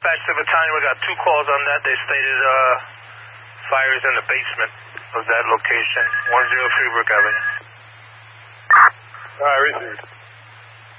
Back to Battalion, we got 2 calls on that. They stated fires in the basement of that location, 103 Brook Avenue. All right, received.